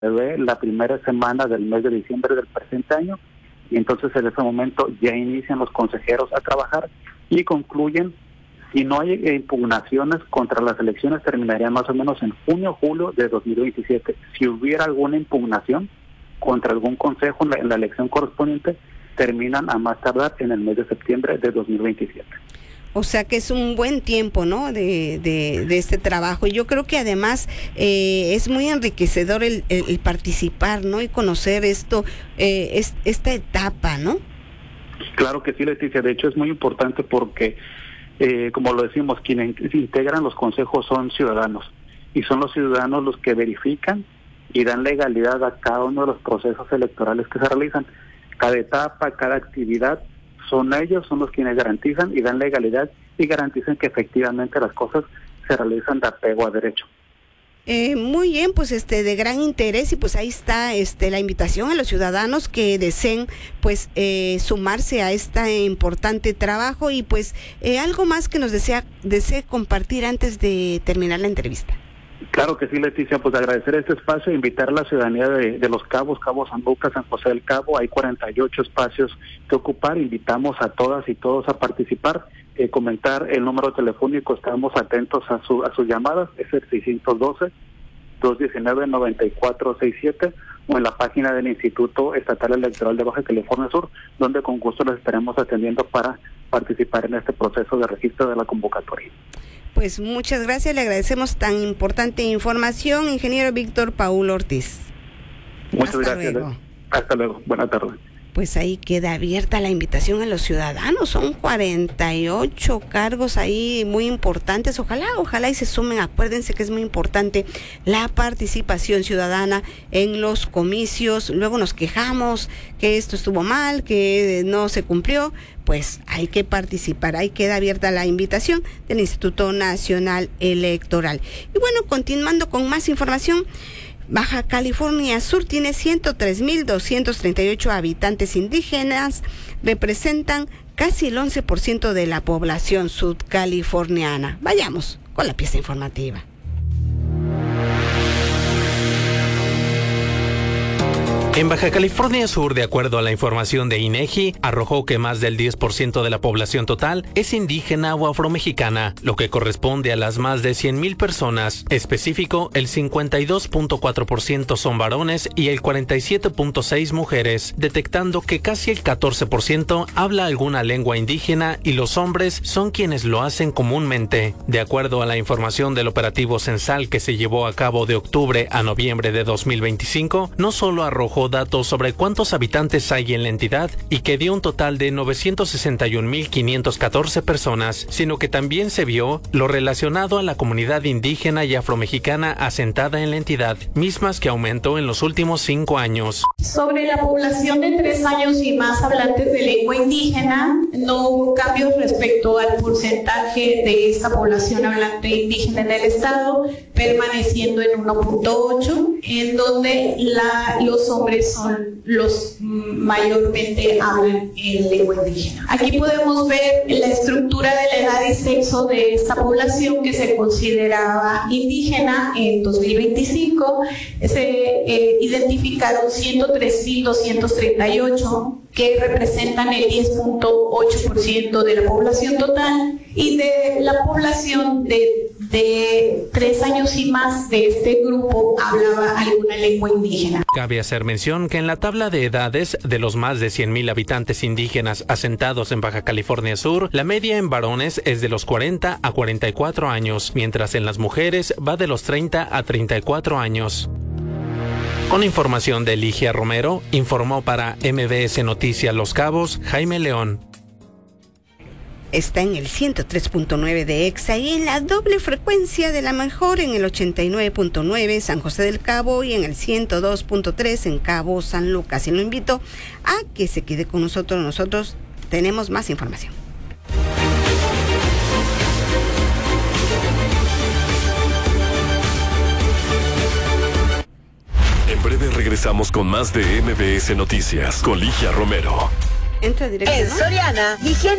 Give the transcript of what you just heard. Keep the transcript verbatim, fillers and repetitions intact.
prevé la primera semana del mes de diciembre del presente año, y entonces en ese momento ya inician los consejeros a trabajar y concluyen. Si no hay impugnaciones contra las elecciones, terminarían más o menos en junio o julio de dos mil veintisiete. Si hubiera alguna impugnación contra algún consejo en la, en la elección correspondiente, terminan a más tardar en el mes de septiembre de dos mil veintisiete. O sea que es un buen tiempo, ¿no?, de, de, de este trabajo. Y yo creo que además eh, es muy enriquecedor el, el, el participar, ¿no?, y conocer esto, eh, es, esta etapa, ¿no? Claro que sí, Leticia. De hecho, es muy importante porque, eh, como lo decimos, quienes integran los consejos son ciudadanos. Y son los ciudadanos los que verifican y dan legalidad a cada uno de los procesos electorales que se realizan. Cada etapa, cada actividad, son ellos, son los quienes garantizan y dan legalidad y garantizan que efectivamente las cosas se realizan de apego a derecho. Eh, muy bien, pues este de gran interés, y pues ahí está este la invitación a los ciudadanos que deseen pues eh, sumarse a este importante trabajo. Y pues eh, algo más que nos desea desee compartir antes de terminar la entrevista. Claro que sí, Leticia, pues agradecer este espacio e invitar a la ciudadanía de, de Los Cabos, Cabo San Lucas, San José del Cabo. Hay cuarenta y ocho espacios que ocupar. Invitamos a todas y todos a participar, eh, comentar el número telefónico. Estamos atentos a, su, a sus llamadas. Es el seiscientos doce, dos diecinueve, noventa y cuatro sesenta y siete, o en la página del Instituto Estatal Electoral de Baja California Sur, donde con gusto los estaremos atendiendo para participar en este proceso de registro de la convocatoria. Pues muchas gracias, le agradecemos tan importante información, ingeniero Víctor Paulo Ortiz. Muchas Hasta gracias. Luego. Hasta luego. Buenas tardes. Pues ahí queda abierta la invitación a los ciudadanos. Son cuarenta y ocho cargos ahí muy importantes. Ojalá, ojalá y se sumen. Acuérdense que es muy importante la participación ciudadana en los comicios. Luego nos quejamos que esto estuvo mal, que no se cumplió. Pues hay que participar. Ahí queda abierta la invitación del Instituto Nacional Electoral. Y bueno, continuando con más información. Baja California Sur tiene ciento tres mil doscientos treinta y ocho habitantes indígenas, representan casi el once por ciento de la población sudcaliforniana. Vayamos con la pieza informativa. En Baja California Sur, de acuerdo a la información de INEGI, arrojó que más del diez por ciento de la población total es indígena o afromexicana, lo que corresponde a las más de cien mil personas. Específico, el cincuenta y dos punto cuatro por ciento son varones y el cuarenta y siete punto seis por ciento mujeres, detectando que casi el catorce por ciento habla alguna lengua indígena y los hombres son quienes lo hacen comúnmente. De acuerdo a la información del operativo censal que se llevó a cabo de octubre a noviembre de dos mil veinticinco, no solo arrojó datos sobre cuántos habitantes hay en la entidad y que dio un total de novecientos sesenta y un mil quinientas catorce personas, sino que también se vio lo relacionado a la comunidad indígena y afromexicana asentada en la entidad, mismas que aumentó en los últimos cinco años. Sobre la población de tres años y más hablantes de lengua indígena, no hubo cambios respecto al porcentaje de esta población hablante indígena en el estado, permaneciendo en uno punto ocho, en donde la, los hombres son los mayormente hablan en lengua indígena. Aquí podemos ver la estructura de la edad y sexo de esta población que se consideraba indígena en dos mil veinticinco. Se eh, identificaron ciento tres mil doscientos treinta y ocho que representan el diez punto ocho por ciento de la población total, y de la población de, de tres años y más de este grupo hablaba alguna lengua indígena. Cabe hacer mención que en la tabla de edades de los más de cien mil habitantes indígenas asentados en Baja California Sur, la media en varones es de los cuarenta a cuarenta y cuatro años, mientras en las mujeres va de los treinta a treinta y cuatro años. Con información de Ligia Romero, informó para M B S Noticias Los Cabos, Jaime León. Está en el ciento tres punto nueve de Exa y en la doble frecuencia de la mejor en el ochenta y nueve punto nueve San José del Cabo y en el ciento dos punto tres en Cabo San Lucas. Y lo invito a que se quede con nosotros. Nosotros tenemos más información. En breve regresamos con más de M B S Noticias con Ligia Romero. Entra directo, ¿no? En Soriana, higiene